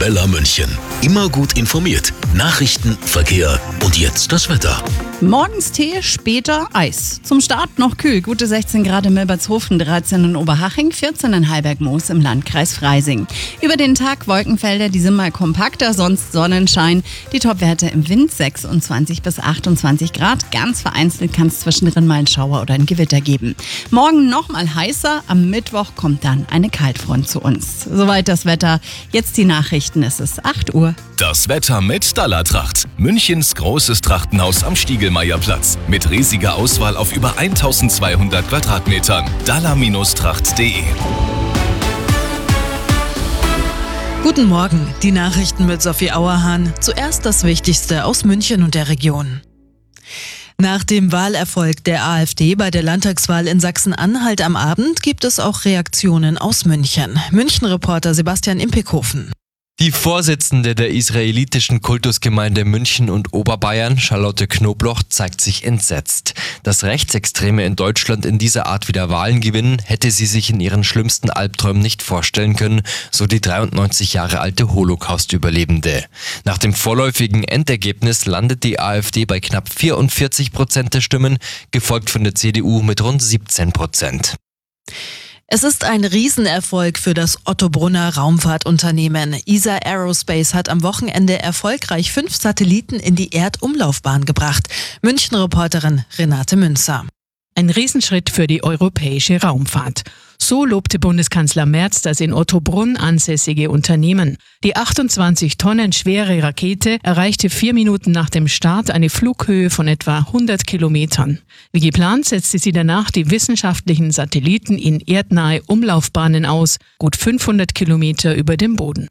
Arabella München. Immer gut informiert. Nachrichten, Verkehr und jetzt das Wetter. Morgens Tee, später Eis. Zum Start noch kühl. Gute 16 Grad in Milbertshofen, 13 in Oberhaching, 14 in Heilberg-Moos im Landkreis Freising. Über den Tag Wolkenfelder, die sind mal kompakter, sonst Sonnenschein. Die Topwerte im Wind 26 bis 28 Grad. Ganz vereinzelt kann es zwischendrin mal einen Schauer oder ein Gewitter geben. Morgen noch mal heißer. Am Mittwoch kommt dann eine Kaltfront zu uns. Soweit das Wetter. Jetzt die Nachrichten. Es ist 8 Uhr. Das Wetter mit Dallartracht. Münchens großes Trachtenhaus am Stiegelmeierplatz. Mit riesiger Auswahl auf über 1200 Quadratmetern. Dallar-tracht.de. Guten Morgen, die Nachrichten mit Sophie Auerhahn. Zuerst das Wichtigste aus München und der Region. Nach dem Wahlerfolg der AfD bei der Landtagswahl in Sachsen-Anhalt am Abend gibt es auch Reaktionen aus München. München-Reporter Sebastian Impekhofen. Die Vorsitzende der israelitischen Kultusgemeinde München und Oberbayern, Charlotte Knobloch, zeigt sich entsetzt. Dass Rechtsextreme in Deutschland in dieser Art wieder Wahlen gewinnen, hätte sie sich in ihren schlimmsten Albträumen nicht vorstellen können, so die 93 Jahre alte Holocaust-Überlebende. Nach dem vorläufigen Endergebnis landet die AfD bei knapp 44% der Stimmen, gefolgt von der CDU mit rund 17%. Es ist ein Riesenerfolg für das Ottobrunner Raumfahrtunternehmen. ESA Aerospace hat am Wochenende erfolgreich 5 Satelliten in die Erdumlaufbahn gebracht. München-Reporterin Renate Münzer. Ein Riesenschritt für die europäische Raumfahrt. So lobte Bundeskanzler Merz das in Ottobrunn ansässige Unternehmen. Die 28 Tonnen schwere Rakete erreichte 4 Minuten nach dem Start eine Flughöhe von etwa 100 Kilometern. Wie geplant setzte sie danach die wissenschaftlichen Satelliten in erdnahe Umlaufbahnen aus, gut 500 Kilometer über dem Boden.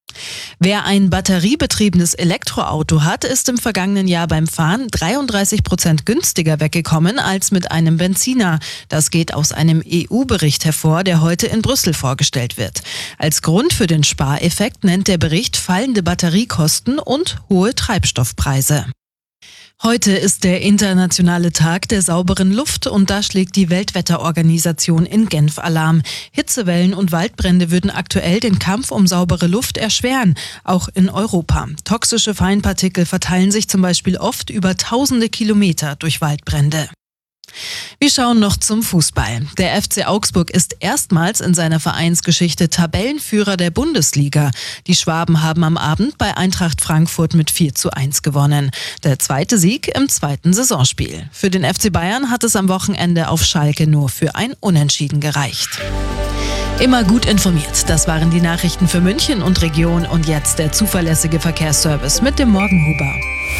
Wer ein batteriebetriebenes Elektroauto hat, ist im vergangenen Jahr beim Fahren 33% günstiger weggekommen als mit einem Benziner. Das geht aus einem EU-Bericht hervor, der heute in Brüssel vorgestellt wird. Als Grund für den Spareffekt nennt der Bericht fallende Batteriekosten und hohe Treibstoffpreise. Heute ist der internationale Tag der sauberen Luft und da schlägt die Weltwetterorganisation in Genf Alarm. Hitzewellen und Waldbrände würden aktuell den Kampf um saubere Luft erschweren, auch in Europa. Toxische Feinpartikel verteilen sich zum Beispiel oft über tausende Kilometer durch Waldbrände. Wir schauen noch zum Fußball. Der FC Augsburg ist erstmals in seiner Vereinsgeschichte Tabellenführer der Bundesliga. Die Schwaben haben am Abend bei Eintracht Frankfurt mit 4:1 gewonnen. Der zweite Sieg im zweiten Saisonspiel. Für den FC Bayern hat es am Wochenende auf Schalke nur für ein Unentschieden gereicht. Immer gut informiert. Das waren die Nachrichten für München und Region und jetzt der zuverlässige Verkehrsservice mit dem Morgenhuber.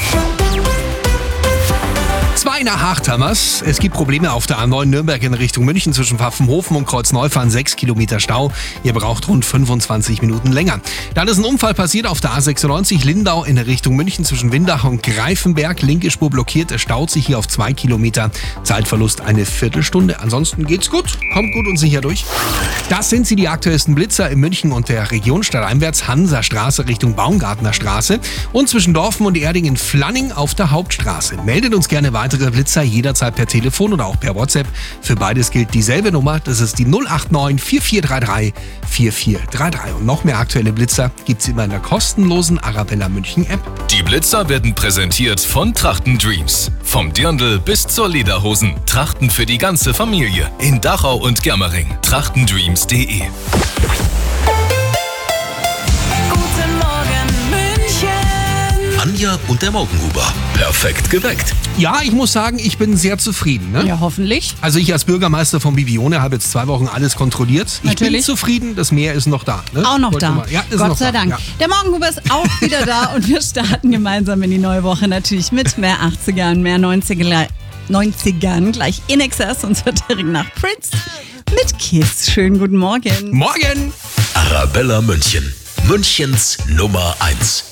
2 nach 8 haben wir's. Es gibt Probleme auf der A9 Nürnberg in Richtung München zwischen Pfaffenhofen und Kreuzneufahren. 6 Kilometer Stau. Ihr braucht rund 25 Minuten länger. Dann ist ein Unfall passiert auf der A96 Lindau in Richtung München zwischen Windach und Greifenberg. Linke Spur blockiert. Es staut sich hier auf 2 Kilometer. Zeitverlust eine Viertelstunde. Ansonsten geht's gut. Kommt gut und sicher durch. Das sind sie, die aktuellsten Blitzer in München und der Region stadteinwärts. Hansastraße Richtung Baumgartner Straße und zwischen Dorfen und Erding in Flanning auf der Hauptstraße. Meldet uns gerne weitere Blitzer jederzeit per Telefon oder auch per WhatsApp. Für beides gilt dieselbe Nummer. Das ist die 089 4433 4433. Und noch mehr aktuelle Blitzer gibt's immer in der kostenlosen Arabella München App. Die Blitzer werden präsentiert von Trachten Dreams. Vom Dirndl bis zur Lederhosen. Trachten für die ganze Familie. In Dachau und Germering. trachtendreams.de. Anja und der Morgenhuber. Perfekt geweckt. Ja, ich muss sagen, ich bin sehr zufrieden. Ne? Ja, hoffentlich. Also ich als Bürgermeister von Bibione habe jetzt 2 Wochen alles kontrolliert. Ich bin zufrieden, das Meer ist noch da. Ne? Auch noch da. Ja, ist Gott noch sei da. Dank. Ja. Der Morgenhuber ist auch wieder da und wir starten gemeinsam in die neue Woche natürlich mit mehr 80ern, mehr 90ern. Gleich in Excess und wird direkt nach Prince mit Kiss. Schönen guten Morgen. Morgen! Arabella München. Münchens Nummer 1.